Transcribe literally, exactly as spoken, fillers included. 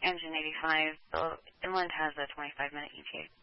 Engine eighty-five, the Inland has a twenty-five minute E T A.